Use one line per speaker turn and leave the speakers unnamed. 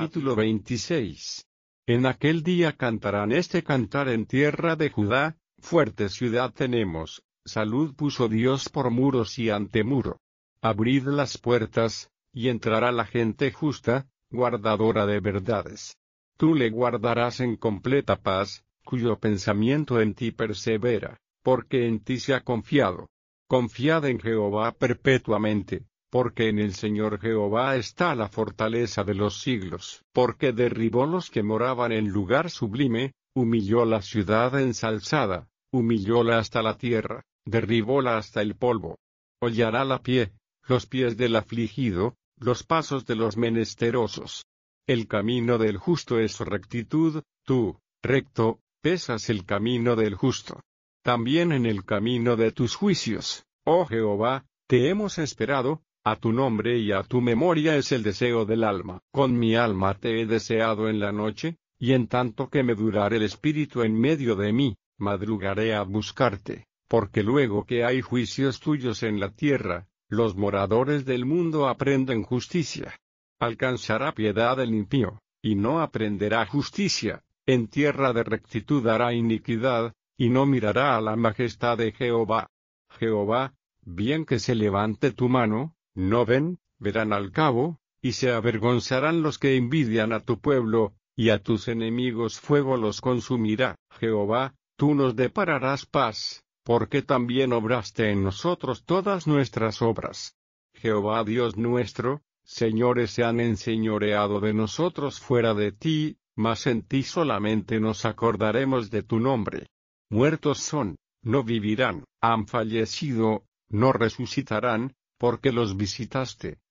capítulo 26. En aquel día cantarán este cantar en tierra de Judá: fuerte ciudad tenemos, salud puso Dios por muros y antemuro. Abrid las puertas, y entrará la gente justa, guardadora de verdades. Tú le guardarás en completa paz, cuyo pensamiento en ti persevera, porque en ti se ha confiado. Confiad en Jehová perpetuamente, porque en el Señor Jehová está la fortaleza de los siglos. Porque derribó los que moraban en lugar sublime, humilló la ciudad ensalzada, humillóla hasta la tierra, derribóla hasta el polvo. Hollará los pies del afligido, los pasos de los menesterosos. El camino del justo es rectitud, tú, recto, pesas el camino del justo. También en el camino de tus juicios, oh Jehová, te hemos esperado, a tu nombre y a tu memoria es el deseo del alma. Con mi alma te he deseado en la noche, y en tanto que me durare el espíritu en medio de mí, madrugaré a buscarte, porque luego que hay juicios tuyos en la tierra, los moradores del mundo aprenden justicia. Alcanzará piedad el impío, y no aprenderá justicia, en tierra de rectitud hará iniquidad, y no mirará a la majestad de Jehová. Jehová, bien que se levante tu mano, no verán al cabo, y se avergonzarán los que envidian a tu pueblo, y a tus enemigos fuego los consumirá. Jehová, tú nos depararás paz, porque también obraste en nosotros todas nuestras obras. Jehová Dios nuestro, señores se han enseñoreado de nosotros fuera de ti, mas en ti solamente nos acordaremos de tu nombre. Muertos son, no vivirán, han fallecido, no resucitarán, porque los visitaste,